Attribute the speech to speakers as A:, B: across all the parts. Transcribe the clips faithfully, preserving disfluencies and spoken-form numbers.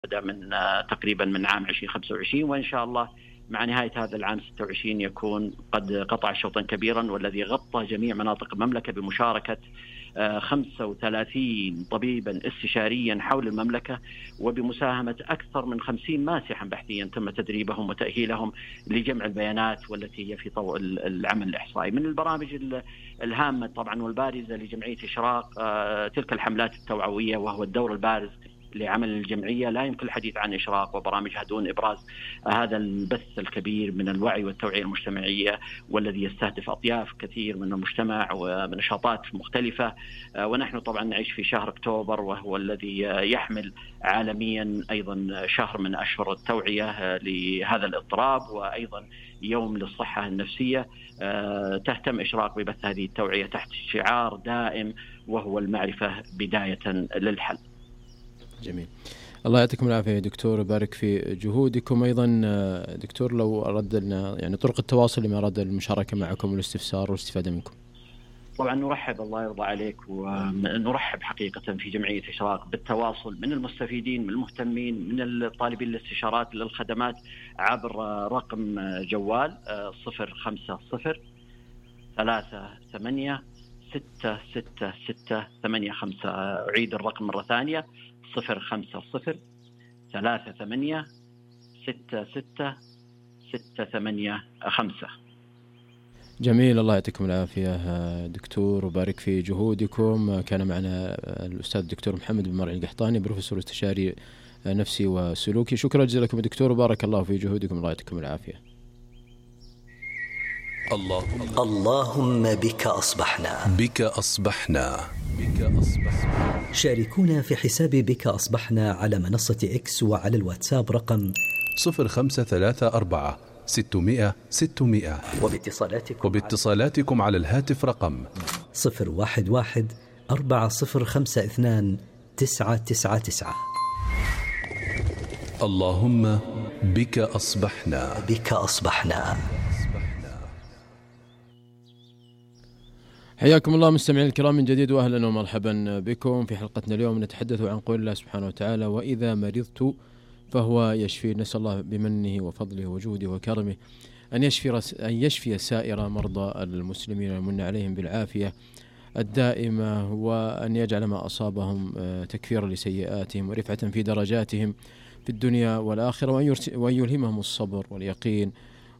A: من تقريبا من عام ألفين وخمسة وعشرين، وإن شاء الله مع نهاية هذا العام ستة وعشرين يكون قد قطع شوطا كبيرا، والذي غطى جميع مناطق المملكة بمشاركة خمسة وثلاثين طبيبا استشاريا حول المملكة، وبمساهمة أكثر من خمسين ماسحا بحثيا تم تدريبهم وتأهيلهم لجمع البيانات والتي هي في ضوء العمل الإحصائي. من البرامج الهامة طبعا والبارزة لجمعية إشراق تلك الحملات التوعوية، وهو الدور البارز لعمل الجمعية. لا يمكن الحديث عن إشراق وبرامجها دون إبراز هذا البث الكبير من الوعي والتوعية المجتمعية، والذي يستهدف أطياف كثير من المجتمع ونشاطات مختلفة. ونحن طبعا نعيش في شهر أكتوبر، وهو الذي يحمل عالميا أيضا شهر من أشهر التوعية لهذا الاضطراب، وأيضا يوم للصحة النفسية. تهتم إشراق ببث هذه التوعية تحت شعار دائم، وهو المعرفة بداية للحل.
B: جميل، الله يعطيكم العافية يا دكتور، وبارك في جهودكم. أيضا دكتور لو أراد لنا يعني طرق التواصل لما أراد المشاركة معكم والاستفسار والاستفادة منكم.
A: طبعا نرحب، الله يرضى عليك، ونرحب حقيقة في جمعية إشراق بالتواصل من المستفيدين، من المهتمين، من الطالبين الاستشارات للخدمات عبر رقم جوال صفر خمسة صفر ثلاثة ثمانية ستة ستة ستة ثمانية خمسة. أعيد الرقم مرة ثانية صفر خمسة صفر ثلاثة ثمانية ستة ستة ستة ثمانية خمسة.
B: جميل، الله يعطيكم العافية دكتور، وبارك في جهودكم. كان معنا الأستاذ الدكتور محمد بن مرعي القحطاني، بروفيسور استشاري نفسي وسلوكي. شكرا جزيلا لكم دكتور، وبارك الله في جهودكم، الله يعطيكم العافية.
C: اللهم اللهم بك أصبحنا
D: بك أصبحنا بك أصبحنا.
C: شاركونا في حساب بك أصبحنا على منصة إكس وعلى الواتساب رقم
D: صفر خمسة ثلاثة أربعة ستمائة ستمائة،
C: وباتصالاتكم
D: وباتصالاتكم على الهاتف رقم
C: صفر واحد واحد أربعة صفر خمسة اثنان تسعة تسعة تسعة.
D: اللهم بك أصبحنا
C: بك أصبحنا.
B: حياكم الله مستمعين الكرام من جديد، وأهلا ومرحبا بكم في حلقتنا اليوم. نتحدث عن قول الله سبحانه وتعالى: وإذا مرضت فهو يشفي. نسأل الله بمنه وفضله وجوده وكرمه أن يشفي, أن يشفي سائر مرضى المسلمين ويمن عليهم بالعافية الدائمة، وأن يجعل ما أصابهم تكفيرا لسيئاتهم ورفعة في درجاتهم في الدنيا والآخرة، وأن يلهمهم الصبر واليقين،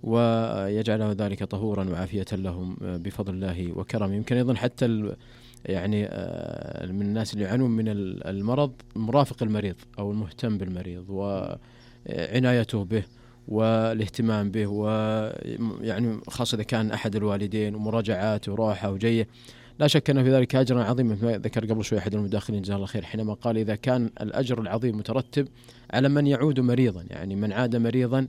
B: ويجعل ذلك طهورا وعافية لهم بفضل الله وكرمه. يمكن أيضا حتى يعني من الناس اللي يعانون من المرض مرافق المريض أو المهتم بالمريض وعنايته به والاهتمام به، ويعني خاصة إذا كان أحد الوالدين، ومراجعاته وراحة وجيه. لا شك أن في ذلك أجرا عظيما، مثل ما ذكر قبل شوي أحد المداخلين جزاه الله خير حينما قال: إذا كان الأجر العظيم مترتب على من يعود مريضا، يعني من عاد مريضا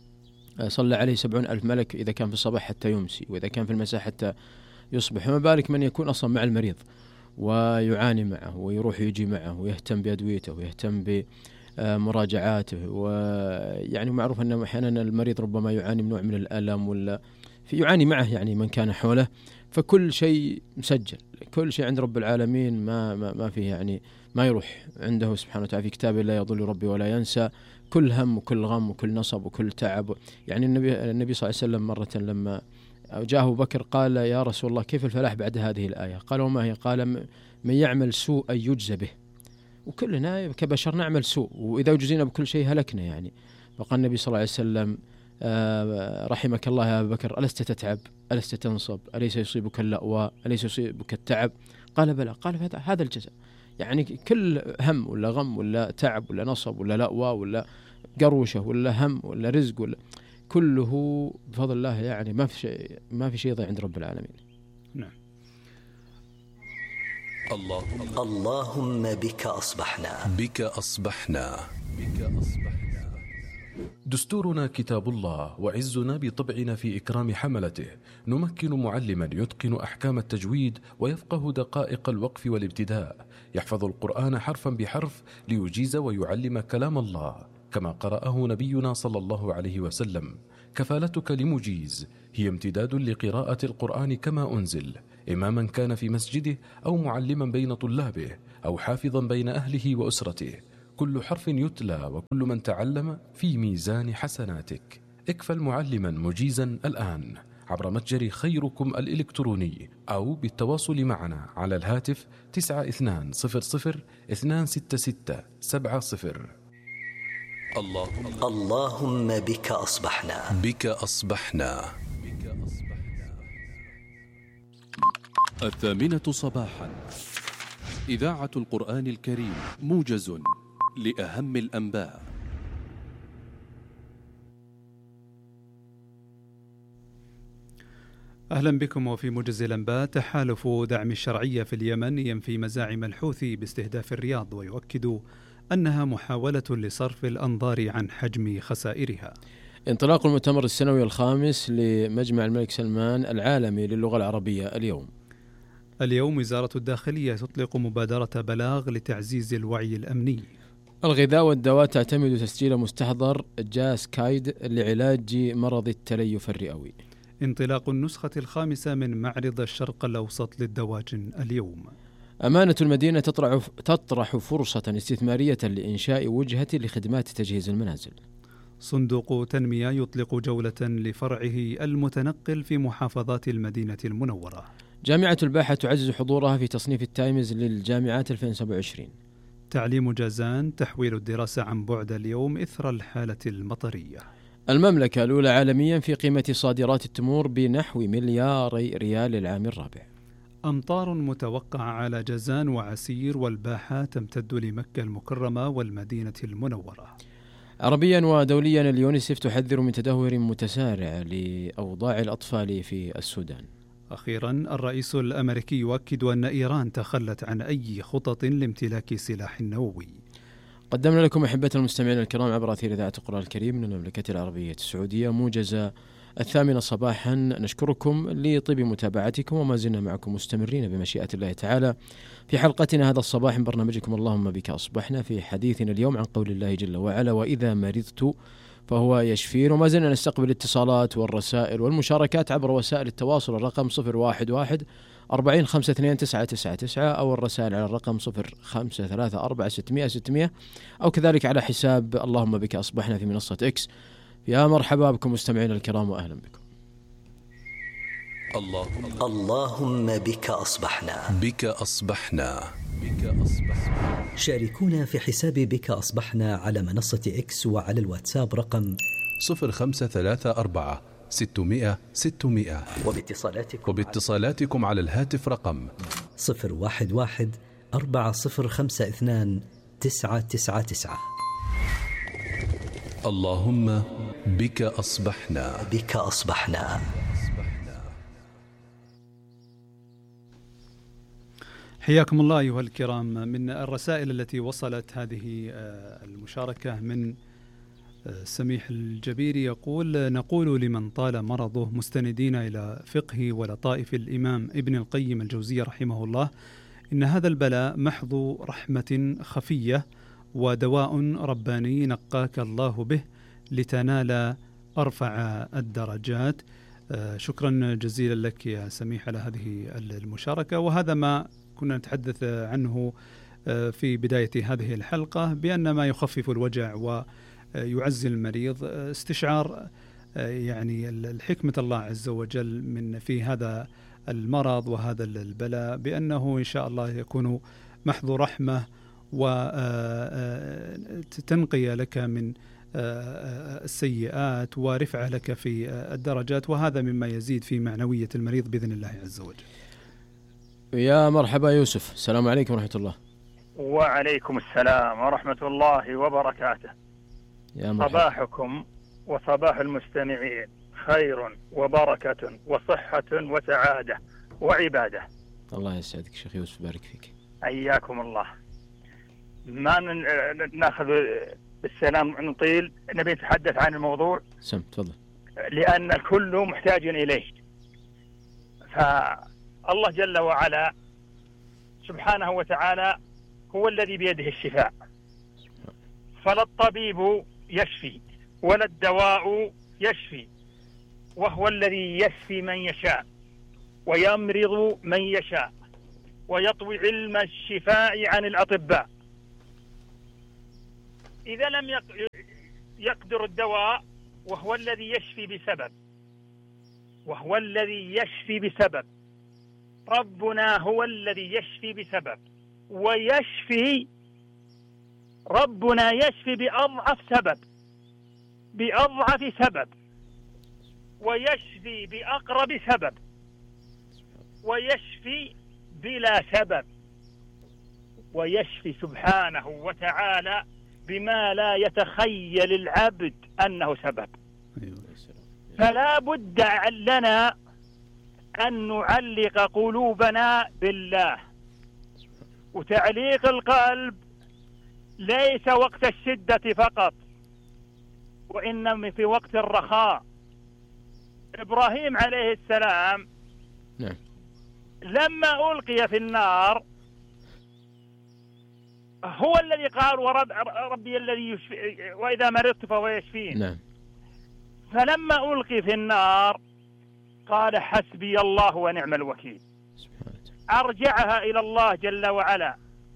B: صلى عليه سبعون ألف ملك إذا كان في الصباح حتى يمسي، وإذا كان في المساء حتى يصبح، وما بالك من يكون أصلا مع المريض ويعاني معه ويروح ويجي معه ويهتم بأدويته ويهتم بمراجعاته. ويعني معروف أن أحيانا المريض ربما يعاني من نوع من الألم، ولا في يعاني معه يعني من كان حوله، فكل شيء مسجل، كل شيء عند رب العالمين، ما ما ما فيه يعني ما يروح عنده سبحانه وتعالى في كتابه: لا يضل ربي ولا ينسى. كل هم وكل غم وكل نصب وكل تعب. يعني النبي النبي صلى الله عليه وسلم مرة لما جاء أبو بكر قال: يا رسول الله كيف الفلاح بعد هذه الآية؟ قال: وما هي؟ قال: من يعمل سوء يجزى به، وكلنا كبشر نعمل سوء، وإذا جزينا بكل شيء هلكنا يعني. فقال النبي صلى الله عليه وسلم: آه رحمك الله يا أبو بكر، ألست تتعب؟ ألست تنصب؟ أليس يصيبك اللأواء؟ أليس يصيبك التعب؟ قال: بلى. قال: هذا الجزاء. يعني كل هم ولا غم ولا تعب ولا نصب ولا لأواء ولا قروشة ولا هم ولا رزق ولا كله بفضل الله، يعني ما في شيء ما في شيء ضيع عند رب العالمين.
D: نعم. اللهم
C: اللهم بك أصبحنا
D: بك أصبحنا بك أصبحنا. دستورنا كتاب الله، وعزنا بطبعنا في إكرام حملته. نمكن معلما يتقن أحكام التجويد ويفقه دقائق الوقف والابتداء، يحفظ القرآن حرفا بحرف ليجيز ويعلم كلام الله كما قرأه نبينا صلى الله عليه وسلم. كفالتك لمجيز هي امتداد لقراءة القرآن كما أنزل، إماما كان في مسجده أو معلما بين طلابه أو حافظا بين أهله وأسرته. كل حرف يتلى وكل من تعلم في ميزان حسناتك. اكفل معلما مجيزا الآن عبر متجر خيركم الإلكتروني أو بالتواصل معنا على الهاتف تسعة اثنان صفر صفر اثنان ستة ستة سبعة صفر.
C: اللهم, اللهم بك أصبحنا
D: بك أصبحنا
E: الثامنة صباحا، إذاعة القرآن الكريم، موجز لأهم الأنباء.
F: أهلا بكم. وفي موجز الأنباء، تحالف دعم الشرعية في اليمن ينفي مزاعم الحوثي باستهداف الرياض ويؤكد أنها محاولة لصرف الأنظار عن حجم خسائرها.
B: انطلاق المؤتمر السنوي الخامس لمجمع الملك سلمان العالمي للغة العربية اليوم.
F: اليوم وزارة الداخلية تطلق مبادرة بلاغ لتعزيز الوعي الأمني.
B: الغذاء والدواء تعتمد تسجيل مستحضر جاسكايد لعلاج مرض التليف الرئوي.
F: انطلاق النسخة الخامسة من معرض الشرق الأوسط للدواجن اليوم.
B: أمانة المدينة تطرح تطرح فرصة استثمارية لإنشاء وجهة لخدمات تجهيز المنازل.
F: صندوق تنمية يطلق جولة لفرعه المتنقل في محافظات المدينة المنورة.
B: جامعة الباحة تعزز حضورها في تصنيف التايمز للجامعات ألفين وسبعة وعشرين.
F: تعليم جازان تحويل الدراسة عن بعد اليوم إثر الحالة المطرية.
B: المملكة الأولى عالميا في قيمة صادرات التمور بنحو ملياري ريال للعام الرابع.
F: أمطار متوقعة على جازان وعسير والباحة تمتد لمكة المكرمة والمدينة المنورة.
B: عربيا ودوليا، اليونيسف تحذر من تدهور متسارع لأوضاع الأطفال في السودان.
F: أخيرا، الرئيس الأمريكي يؤكد أن إيران تخلت عن أي خطط لامتلاك سلاح نووي.
B: قدمنا لكم أحبة المستمعين الكرام عبر أثير إذاعة القرآن الكريم من المملكة العربية السعودية موجز الثامنة صباحا. نشكركم لطيب متابعتكم، وما زلنا معكم مستمرين بمشيئة الله تعالى في حلقتنا هذا الصباح من برنامجكم اللهم بك أصبحنا، في حديثنا اليوم عن قول الله جل وعلا: وإذا مرضت فهو يشفين. وما زلنا نستقبل الاتصالات والرسائل والمشاركات عبر وسائل التواصل، الرقم صفر واحد واحد أربعين خمسة اثنين تسعة تسعة تسعة، أو الرسائل على الرقم صفر خمسة ثلاثة أربعة ستمائة ستمائة، أو كذلك على حساب اللهم بك أصبحنا في منصة إكس. يا مرحبا بكم مستمعين الكرام وأهلا بكم.
C: اللهم, اللهم بك أصبحنا
D: بك أصبحنا بك أصبحنا.
C: شاركونا في حساب بك أصبحنا على منصة إكس وعلى الواتساب رقم
D: صفر خمسة ثلاثة أربعة ستمائة ستمائة،
C: وباتصالاتكم,
D: وباتصالاتكم على الهاتف رقم
C: صفر واحد واحد أربعة صفر خمسة اثنان تسعة تسعة تسعة.
D: اللهم بك أصبحنا
C: بك أصبحنا.
F: حياكم الله أيها الكرام. من الرسائل التي وصلت هذه المشاركة من سميح الجبيري يقول: نقول لمن طال مرضه مستندين إلى فقه ولطائف الإمام ابن القيم الجوزية رحمه الله، إن هذا البلاء محض رحمة خفية ودواء رباني نقاك الله به لتنال أرفع الدرجات. شكرا جزيلا لك يا سميح على هذه المشاركة. وهذا ما كنا نتحدث عنه في بداية هذه الحلقة، بأن ما يخفف الوجع ويعزي المريض استشعار يعني الحكمة الله عز وجل من في هذا المرض وهذا البلاء، بأنه إن شاء الله يكون محض رحمة وتنقية لك من السيئات ورفعة لك في الدرجات، وهذا مما يزيد في معنوية المريض بإذن الله عز وجل.
B: يا مرحبا يوسف، السلام عليكم ورحمة الله.
G: وعليكم السلام ورحمة الله وبركاته.
B: يا مرحبا.
G: صباحكم وصباح المستمعين خير وبركة وصحة وسعادة وعبادة.
B: الله يسعدك شيخ يوسف، بارك فيك.
G: حياكم الله. ما ناخذ بالسلام نطيل، نبي نتحدث عن الموضوع.
B: سم تفضل.
G: لأن الكل محتاج إليه. فالله جل وعلا سبحانه وتعالى هو الذي بيده الشفاء، فلا الطبيب يشفي ولا الدواء يشفي، وهو الذي يشفي من يشاء ويمرض من يشاء ويطوي علم الشفاء عن الأطباء. إذا لم يقدر الدواء وهو الذي يشفي بسبب وهو الذي يشفي بسبب ربنا هو الذي يشفي بسبب، ويشفي ربنا يشفي بأضعف سبب بأضعف سبب ويشفي بأقرب سبب ويشفي بلا سبب، ويشفي سبحانه وتعالى بما لا يتخيل العبد أنه سبب. فلا بد لنا أن نعلق قلوبنا بالله، وتعليق القلب ليس وقت الشدة فقط، وإنما في وقت الرخاء. إبراهيم عليه السلام
B: نعم.
G: لما ألقي في النار هو الذي قال ورب ربي الذي يشفي وإذا مرضت فهو يشفين.
B: نعم.
G: فلما ألقي في النار قال حسبي الله ونعم الوكيل، أرجعها إلى الله جل وعلا.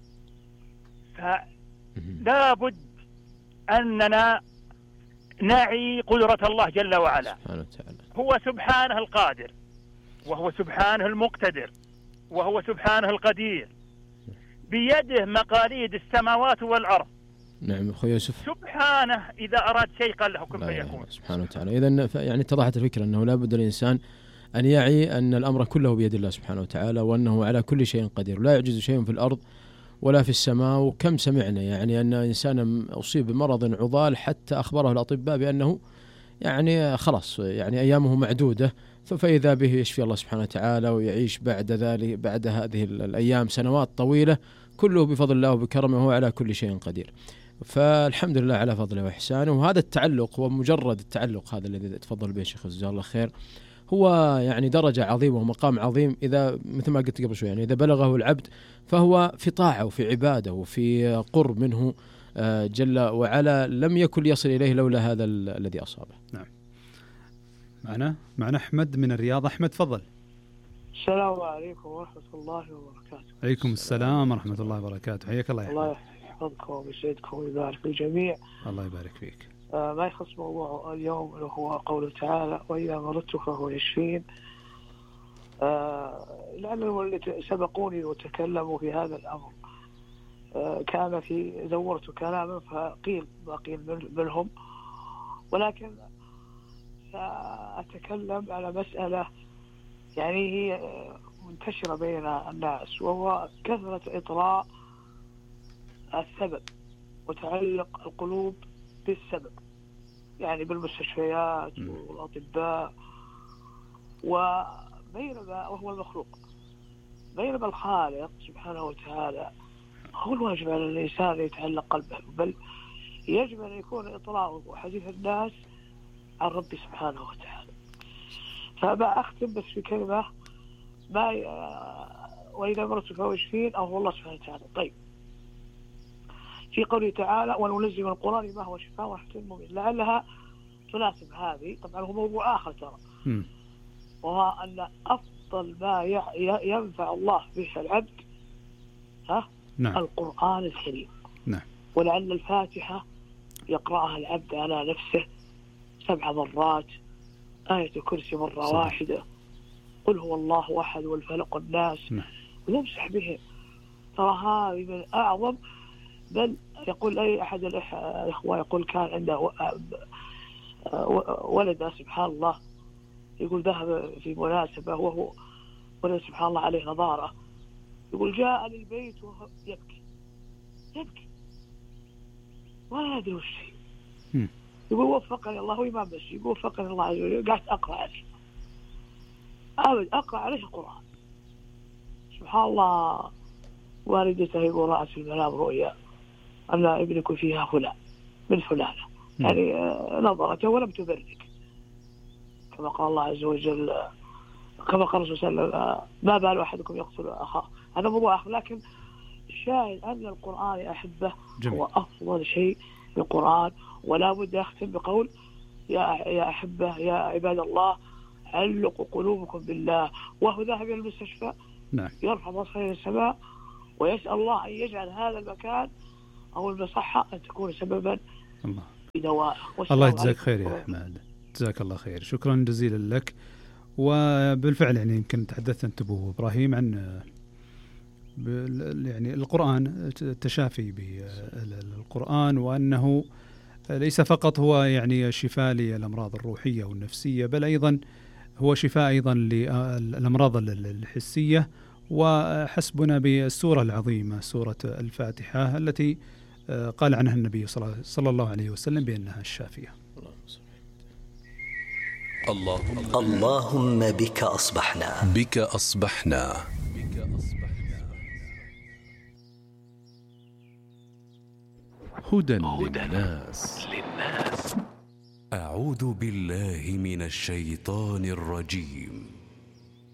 G: فلا بد أننا نعي قدرة الله جل وعلا. هو سبحانه القادر، وهو سبحانه المقتدر، وهو سبحانه القدير، بيده مقاليد السماوات والأرض.
B: نعم أخوي يوسف.
G: سبحانه إذا أراد شيء قال له كن فيكون.
B: سبحانه وتعالى. إذن يعني اتضحت الفكرة أنه لا بد الإنسان أن يعي أن الأمر كله بيد الله سبحانه وتعالى، وأنه على كل شيء قدير، لا يعجز شيء في الأرض ولا في السماء. وكم سمعنا يعني أن إنسانا أصيب بمرض عضال حتى أخبره الأطباء بأنه يعني خلاص يعني أيامه معدودة، فإذا به يشفي الله سبحانه وتعالى ويعيش بعد ذلك بعد هذه الأيام سنوات طويلة، كله بفضل الله وبكرمه، وهو على كل شيء قدير. فالحمد لله على فضله وإحسانه. وهذا التعلق ومجرد التعلق هذا الذي تفضل به شيخ جزاه الله خير هو يعني درجة عظيمة ومقام عظيم، إذا مثل ما قلت قبل شوي يعني إذا بلغه العبد فهو في طاعة وفي عبادة وفي قرب منه جل وعلا، لم يكن يصل إليه لولا هذا الذي أصابه.
F: نعم. معنا معنا أحمد من الرياض. أحمد فضل.
H: السلام عليكم ورحمة الله وبركاته.
F: عليكم السلام ورحمة الله وبركاته. حياك الله يا أحمد.
H: الله يحفظكم ويسعدكم ويبارك في الجميع.
F: الله يبارك فيك.
H: آه ما يخص موضوع اليوم هو قوله تعالى وإذا مرضت فهو يشفين. آه لأنه اللي سبقوني وتكلموا في هذا الأمر آه كان في زورت كلاما فقيل ما قيل منهم، ولكن سأتكلم على مسألة يعني هي منتشرة بين الناس، وهو كثرة إطراء السبب وتعلق القلوب بالسبب، يعني بالمستشفيات والأطباء، وبينما وهو المخلوق بينما الخالق سبحانه وتعالى هو الواجب على الإنسان يتعلق قلبه، بل يجب أن يكون إطراءه وحديث الناس عن ربي سبحانه وتعالى. فما أختم بس في كلمة ما ي... وإذا مرت فهو يشفين أو هو الله سبحانه وتعالى. طيب في قوله تعالى وننزل من القرآن ما هو شفاء ورحمة للمؤمنين، لعلها تناسب هذه. طبعا هو موضوع آخر ترى، وهو أن أفضل ما ي... ينفع الله به العبد ها
F: نعم.
H: القرآن الكريم.
F: نعم.
H: ولعل الفاتحة يقرأها العبد على نفسه سبع مرات، آية الكرسي مرة صحيح. واحدة، قل هو الله أحد والفلق والناس،
F: نعم.
H: ويمسح به. ترى هذه من أعظم، بل يقول أي أحد الإخوة يقول كان عنده ولد سبحان الله، يقول ذهب في مناسبة وهو ولد سبحان الله عليه نظارة، يقول جاء للبيت وهو يبكي يبكي ولا يدري وش فيه. يقول وفقني الله وإمام بس يقول وفقني الله عز وجل، قاعد أقرأ عليه أبد أقرأ عليه القرآن. سبحان الله. والدته يقول رأت في المنام رؤيا أن ابنك فيها فلان من فلانة، يعني نظرته ولم تبرك كما قال الله عز وجل، كما قال الرسول صلى الله عليه وسلم ما بال أحدكم يقتل أخاه. هذا موضوع آخر، لكن الشاهد أن القرآن يا أحبة جميل. هو أفضل شيء في القرآن. ولا بد أختم بقول يا يا أحبة يا عباد الله علقوا قلوبكم بالله. وهو ذهب إلى المستشفى
F: نعم.
H: يرفع بصره إلى السماء ويسأل الله أن يجعل هذا المكان أو المصحة أن تكون سببا
F: الله
H: في دواء.
F: الله يجزاك خير يا أحمد، جزاك الله خير، شكرا جزيلا لك. وبالفعل يعني يمكن تحدثت أنت أبو إبراهيم عن يعني القرآن، التشافي بالقرآن، وأنه ليس فقط هو يعني شفاء للأمراض الروحية والنفسية، بل أيضا هو شفاء أيضا للأمراض الحسية. وحسبنا بالسورة العظيمة سورة الفاتحة التي قال عنها النبي صلى الله عليه وسلم بأنها الشافية.
E: اللهم
C: اللهم بك أصبحنا
E: بك أصبحنا هدى للناس. أعوذ بالله من الشيطان الرجيم.